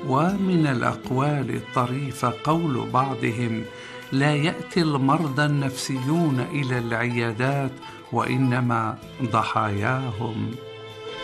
ومن الأقوال الطريفة قول بعضهم: لا يأتي المرضى النفسيون إلى العيادات، وإنما ضحاياهم.